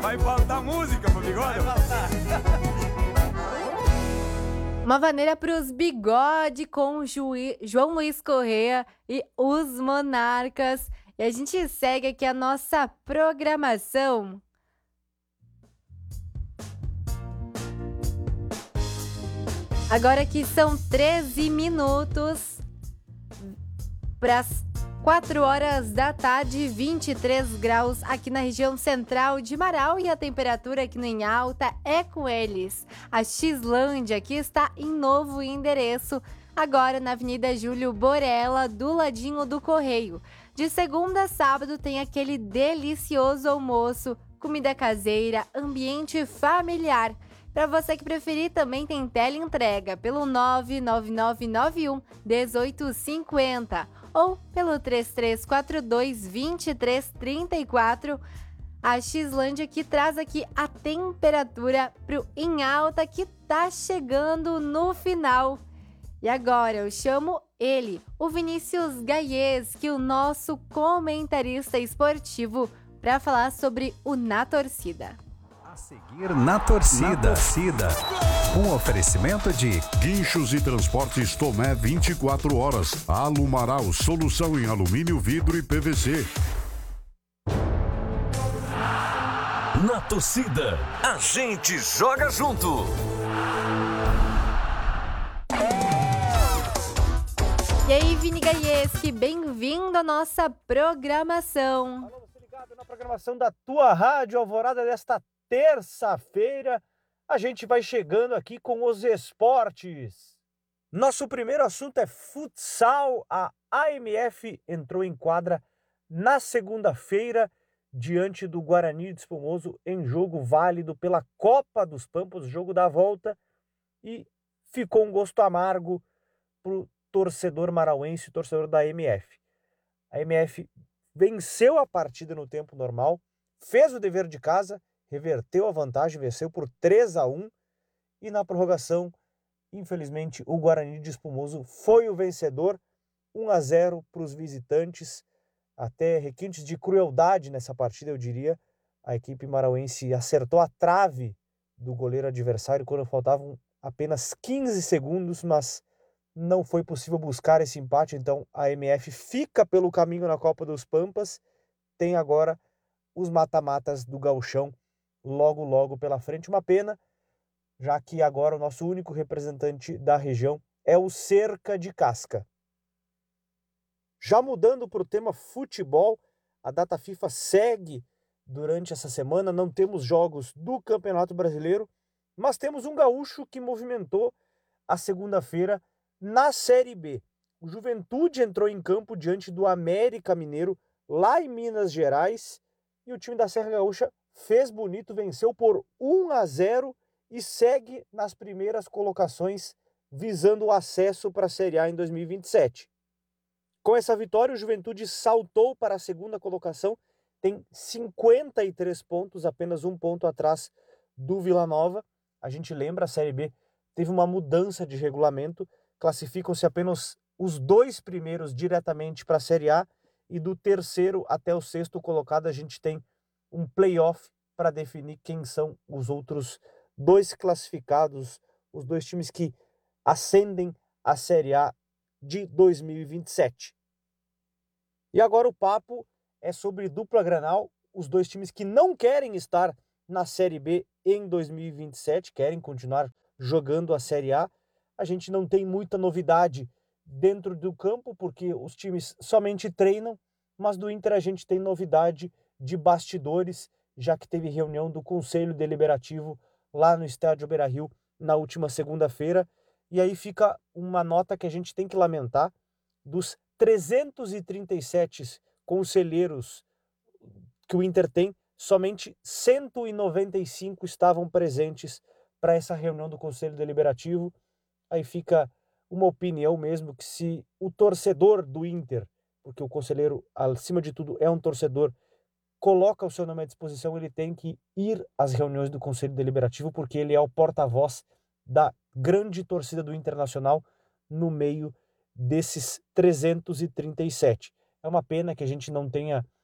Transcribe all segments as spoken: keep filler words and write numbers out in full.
vai faltar música pro bigode. Vai faltar. Uma vaneira pros bigode com Juí- João Luiz Correia e os Monarcas. E a gente segue aqui a nossa programação. Agora que são treze minutos para as quatro horas da tarde, vinte e três graus aqui na região central de Marau, e a temperatura aqui no Em Alta é com eles. A Xlândia, que está em novo endereço, agora na Avenida Júlio Borella, do ladinho do Correio. De segunda a sábado tem aquele delicioso almoço, comida caseira, ambiente familiar. Para você que preferir, também tem teleentrega pelo nove nove nove nove um um oito cinco zero ou pelo três três quatro dois, dois três três quatro. A Xlândia que traz aqui a temperatura para o Em Alta, que tá chegando no final. E agora eu chamo ele, o Vinícius Gaies, que é o nosso comentarista esportivo, para falar sobre o Na Torcida. A seguir na torcida. Na torcida. Um oferecimento de Guinchos e Transportes Tomé vinte e quatro horas. Alumaral, solução em alumínio, vidro e P V C. Na torcida, a gente joga junto. E aí, Vini Gaieski, bem-vindo à nossa programação. Alô, você ligado na programação da tua Rádio Alvorada desta terça-feira. A gente vai chegando aqui com os esportes. Nosso primeiro assunto é futsal. A A M F entrou em quadra na segunda-feira diante do Guarani de Espumoso em jogo válido pela Copa dos Pampas, jogo da volta, e ficou um gosto amargo pro torcedor marauense, torcedor da A M F. A A M F venceu a partida no tempo normal, fez o dever de casa, reverteu a vantagem, venceu por três a um, e na prorrogação, infelizmente, o Guarani de Espumoso foi o vencedor, um a zero para os visitantes, até requintes de crueldade nessa partida, eu diria. A equipe marauense acertou a trave do goleiro adversário quando faltavam apenas quinze segundos, mas não foi possível buscar esse empate, então a M F fica pelo caminho na Copa dos Pampas, tem agora os mata-matas do Gauchão logo, logo pela frente. Uma pena, já que agora o nosso único representante da região é o Cerca de Casca. Já mudando para o tema futebol, a data FIFA segue durante essa semana, não temos jogos do Campeonato Brasileiro, mas temos um gaúcho que movimentou a segunda-feira na Série B. O Juventude entrou em campo diante do América Mineiro, lá em Minas Gerais, e o time da Serra Gaúcha fez bonito, venceu por um a zero e segue nas primeiras colocações, visando o acesso para a Série A em dois mil e vinte e sete. Com essa vitória, o Juventude saltou para a segunda colocação, tem cinquenta e três pontos, apenas um ponto atrás do Vila Nova. A gente lembra, a Série B teve uma mudança de regulamento, classificam-se apenas os dois primeiros diretamente para a Série A, e do terceiro até o sexto colocado a gente tem um play-off para definir quem são os outros dois classificados, os dois times que ascendem à Série A de dois mil e vinte e sete. E agora o papo é sobre dupla Granal, os dois times que não querem estar na Série B em dois mil e vinte e sete, querem continuar jogando a Série A. A gente não tem muita novidade dentro do campo, porque os times somente treinam, mas do Inter a gente tem novidade de bastidores, já que teve reunião do Conselho Deliberativo lá no Estádio Beira-Rio na última segunda-feira, e aí fica uma nota que a gente tem que lamentar: dos trezentos e trinta e sete conselheiros que o Inter tem, somente cento e noventa e cinco estavam presentes para essa reunião do Conselho Deliberativo. Aí fica uma opinião mesmo que, se o torcedor do Inter, porque o conselheiro, acima de tudo, é um torcedor, coloca o seu nome à disposição, ele tem que ir às reuniões do Conselho Deliberativo, porque ele é o porta-voz da grande torcida do Internacional no meio desses trezentos e trinta e sete. É uma pena que a gente não tenha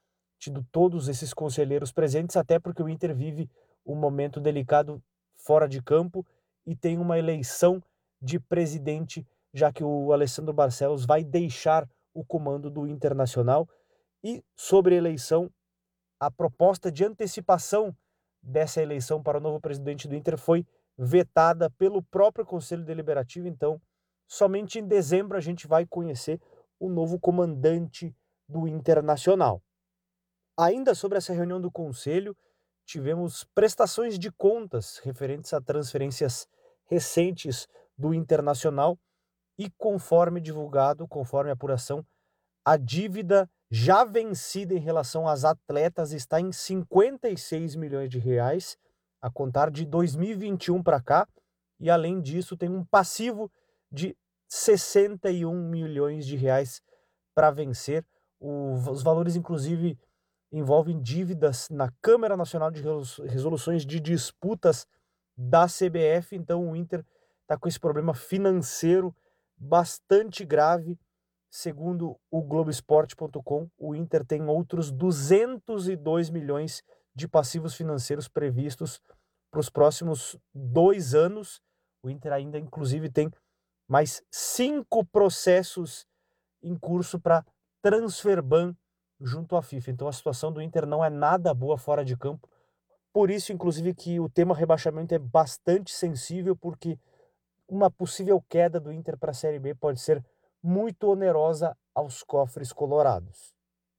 tido todos esses conselheiros presentes, até porque o Inter vive um momento delicado fora de campo e tem uma eleição de presidente, já que o Alessandro Barcelos vai deixar o comando do Internacional. E sobre a eleição, a proposta de antecipação dessa eleição para o novo presidente do Inter foi vetada pelo próprio Conselho Deliberativo, então somente em dezembro a gente vai conhecer o novo comandante do Internacional. Ainda sobre essa reunião do Conselho, tivemos prestações de contas referentes a transferências recentes do Internacional e, conforme divulgado, conforme apuração, a dívida já vencida em relação às atletas está em cinquenta e seis milhões de reais, a contar de dois mil e vinte e um para cá, e além disso tem um passivo de sessenta e um milhões de reais para vencer. O, os valores, inclusive, envolvem dívidas na Câmara Nacional de Resoluções de Disputas da C B F, então o Inter está com esse problema financeiro bastante grave. Segundo o Globo Esporte ponto com, o Inter tem outros duzentos e dois milhões de passivos financeiros previstos para os próximos dois anos. O Inter ainda, inclusive, tem mais cinco processos em curso para transferban junto à FIFA. Então a situação do Inter não é nada boa fora de campo. Por isso, inclusive, que o tema rebaixamento é bastante sensível, porque uma possível queda do Inter para a Série B pode ser muito onerosa aos cofres colorados.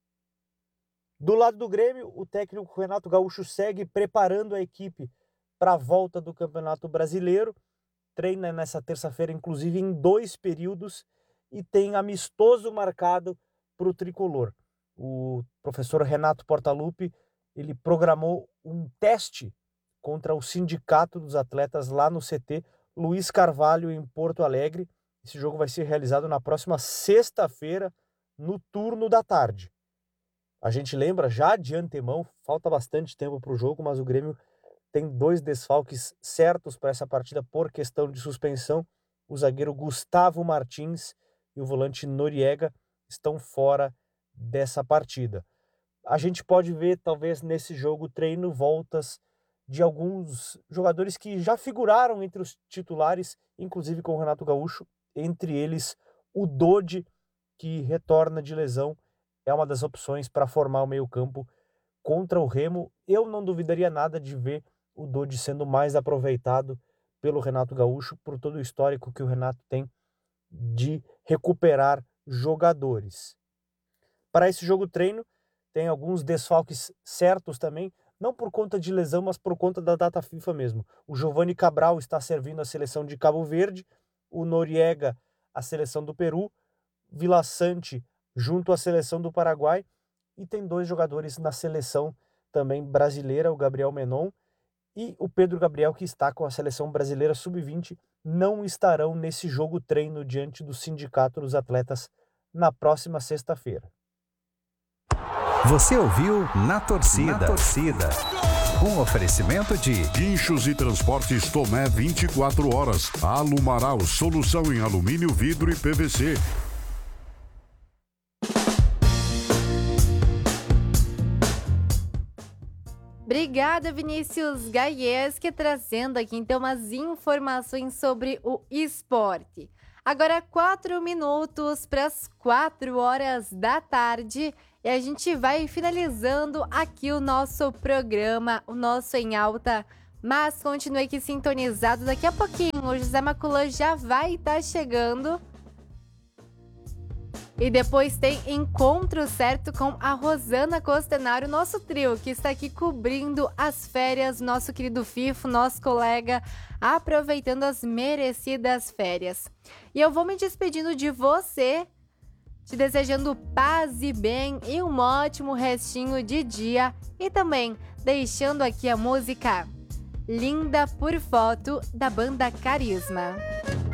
Do lado do Grêmio, o técnico Renato Gaúcho segue preparando a equipe para a volta do Campeonato Brasileiro. Treina nessa terça-feira, inclusive, em dois períodos, e tem amistoso marcado para o tricolor. O professor Renato Portaluppi, ele programou um teste contra o Sindicato dos Atletas lá no C T Luiz Carvalho, em Porto Alegre. Esse jogo vai ser realizado na próxima sexta-feira, no turno da tarde. A gente lembra já de antemão, falta bastante tempo para o jogo, mas o Grêmio tem dois desfalques certos para essa partida por questão de suspensão. O zagueiro Gustavo Martins e o volante Noriega estão fora dessa partida. A gente pode ver, talvez, nesse jogo treino, voltas de alguns jogadores que já figuraram entre os titulares, inclusive com o Renato Gaúcho, entre eles o Dodi, que retorna de lesão, é uma das opções para formar o meio-campo contra o Remo. Eu não duvidaria nada de ver o Dodi sendo mais aproveitado pelo Renato Gaúcho, por todo o histórico que o Renato tem de recuperar jogadores. Para esse jogo treino, tem alguns desfalques certos também, não por conta de lesão, mas por conta da data FIFA mesmo. O Giovanni Cabral está servindo a seleção de Cabo Verde, o Noriega a seleção do Peru, Vila Sante junto à seleção do Paraguai, e tem dois jogadores na seleção também brasileira, o Gabriel Menon e o Pedro Gabriel, que está com a seleção brasileira sub vinte, não estarão nesse jogo treino diante do Sindicato dos Atletas na próxima sexta-feira. Você ouviu Na Torcida. Na Torcida. Um oferecimento de Guinchos e Transportes Tomé vinte e quatro horas. Alumaral, solução em alumínio, vidro e P V C. Obrigada, Vinícius Gaieski, trazendo aqui então umas informações sobre o esporte. Agora quatro minutos para as quatro horas da tarde e a gente vai finalizando aqui o nosso programa, o nosso Em Alta. Mas continue aqui sintonizado, daqui a pouquinho o José Maculan já vai estar chegando. E depois tem Encontro Certo com a Rosana Costenaro, nosso trio, que está aqui cobrindo as férias, nosso querido Fifo, nosso colega, aproveitando as merecidas férias. E eu vou me despedindo de você, te desejando paz e bem e um ótimo restinho de dia. E também deixando aqui a música Linda por Foto, da banda Carisma.